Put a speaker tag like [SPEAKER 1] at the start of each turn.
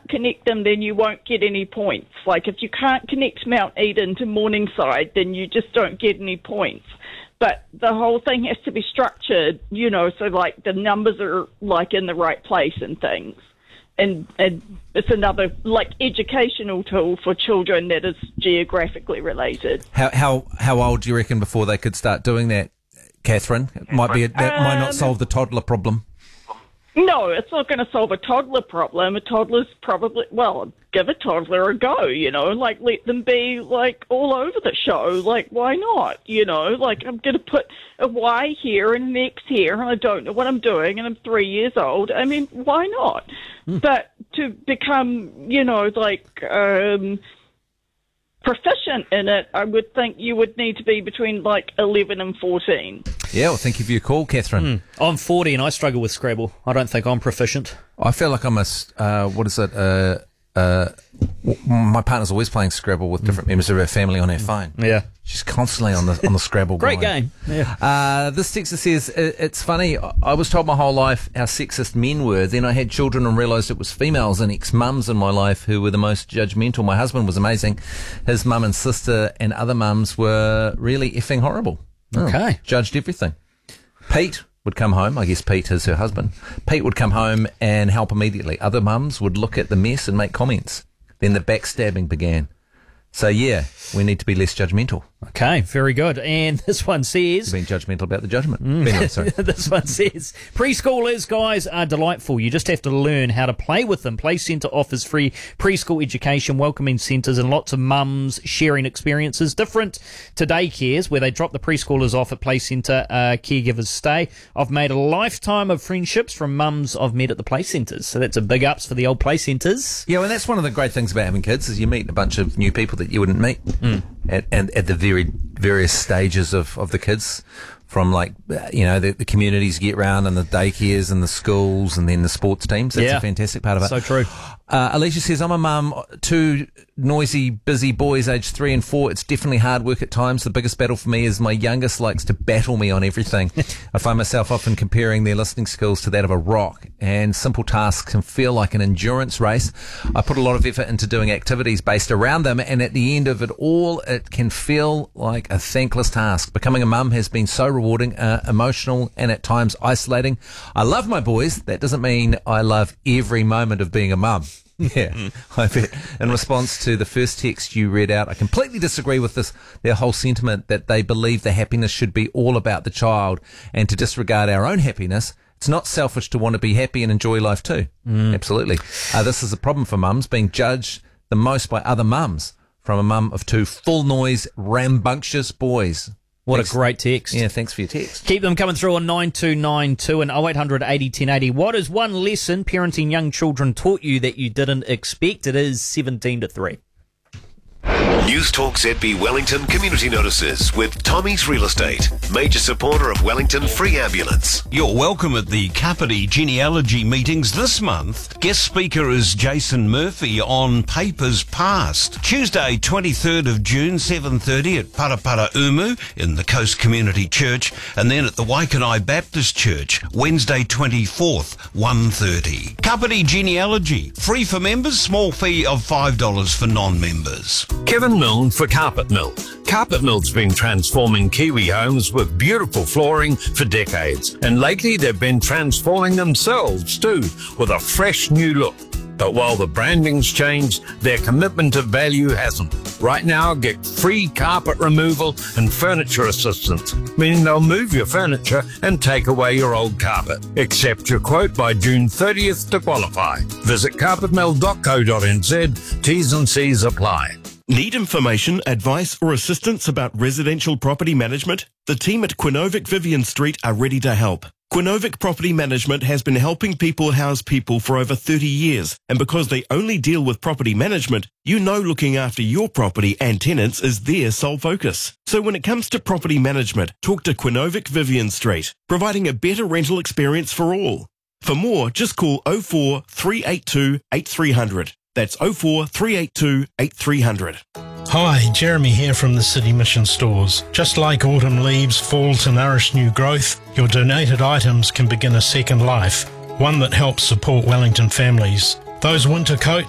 [SPEAKER 1] connect them, then you won't get any points. Like, if you can't connect Mount Eden to Morningside, then you just don't get any points. But the whole thing has to be structured, so, like, the numbers are, like, in the right place and things. And it's another, like, educational tool for children that is geographically related.
[SPEAKER 2] How old do you reckon before they could start doing that, Catherine? That might not solve the toddler problem.
[SPEAKER 1] No, it's not going to solve a toddler problem. A toddler's probably, give a toddler a go, like, let them be, like, all over the show. Like, why not, Like, I'm going to put a Y here and an X here, and I don't know what I'm doing, and I'm 3 years old. I mean, why not? But to become, proficient in it, I would think you would need to be between, like, 11 and 14.
[SPEAKER 2] Yeah, well, thank you for your call, Catherine.
[SPEAKER 3] I'm 40 and I struggle with Scrabble. I don't think I'm proficient.
[SPEAKER 2] I feel like I'm my partner's always playing Scrabble with different members of her family on her phone.
[SPEAKER 3] Yeah.
[SPEAKER 2] She's constantly on the Scrabble.
[SPEAKER 3] Great
[SPEAKER 2] grind.
[SPEAKER 3] game. Yeah.
[SPEAKER 2] This texter says, it's funny, I was told my whole life how sexist men were. Then I had children and realised it was females and ex-mums in my life who were the most judgmental. My husband was amazing. His mum and sister and other mums were really effing horrible.
[SPEAKER 3] Okay.
[SPEAKER 2] Judged everything. Pete would come home. I guess Pete is her husband. Pete would come home and help immediately. Other mums would look at the mess and make comments. Then the backstabbing began. So, yeah, we need to be less judgmental.
[SPEAKER 3] Okay, very good. And this one says...
[SPEAKER 2] Being judgmental about the judgment. Anyway, sorry.
[SPEAKER 3] This one says, preschoolers, guys, are delightful. You just have to learn how to play with them. Play Centre offers free preschool education, welcoming centres, and lots of mums sharing experiences. Different to daycares, where they drop the preschoolers off at Play Centre, caregivers stay. I've made a lifetime of friendships from mums I've met at the Play Centres. So that's a big ups for the old Play Centres.
[SPEAKER 2] Yeah, well, that's one of the great things about having kids is you meet a bunch of new people that you wouldn't meet at the very various stages of the kids, from, like, the communities you get round and the daycares and the schools and then the sports teams. That's a fantastic part of it.
[SPEAKER 3] So true.
[SPEAKER 2] Alicia says, I'm a mum, 2 noisy, busy boys aged 3 and 4. It's definitely hard work at times. The biggest battle for me is my youngest likes to battle me on everything. I find myself often comparing their listening skills to that of a rock, and simple tasks can feel like an endurance race. I put a lot of effort into doing activities based around them, and at the end of it all, it can feel like a thankless task. Becoming a mum has been so rewarding, emotional, and at times isolating. I love my boys. That doesn't mean I love every moment of being a mum. Yeah, I bet. In response to the first text you read out, I completely disagree with their whole sentiment that they believe the happiness should be all about the child and to disregard our own happiness. It's not selfish to want to be happy and enjoy life too. Absolutely. This is a problem for mums, being judged the most by other mums, from a mum of 2 full noise, rambunctious boys.
[SPEAKER 3] Thanks. A great text.
[SPEAKER 2] Yeah, thanks for your text.
[SPEAKER 3] Keep them coming through on 9292 and 0800 80 1080. What is one lesson parenting young children taught you that you didn't expect? It is 17-3.
[SPEAKER 4] News Talk ZB Wellington community notices with Tommy's Real Estate, major supporter of Wellington Free Ambulance.
[SPEAKER 5] You're welcome at the Kapiti genealogy meetings this month. Guest speaker is Jason Murphy on Papers Past. Tuesday, 23rd of June, 7:30 at Parapara Umu in the Coast Community Church, and then at the Waikanai Baptist Church, Wednesday, 24th, 1:30. Kapiti genealogy, free for members, small fee of $5 for non-members.
[SPEAKER 6] Kevin Milne for Carpet Mill. Carpet Mill's been transforming Kiwi homes with beautiful flooring for decades, and lately they've been transforming themselves too with a fresh new look. But while the branding's changed, their commitment to value hasn't. Right now, get free carpet removal and furniture assistance, meaning they'll move your furniture and take away your old carpet. Accept your quote by June 30th to qualify. Visit carpetmill.co.nz. T's and C's apply.
[SPEAKER 7] Need information, advice or assistance about residential property management? The team at Quinovic Vivian Street are ready to help. Quinovic Property Management has been helping people house people for over 30 years, and because they only deal with property management, you know looking after your property and tenants is their sole focus. So when it comes to property management, talk to Quinovic Vivian Street, providing a better rental experience for all. For more, just call 04 382 8300. That's 04 382 8300.
[SPEAKER 8] Hi, Jeremy here from the City Mission Stores. Just like autumn leaves fall to nourish new growth, your donated items can begin a second life, one that helps support Wellington families. Those winter coats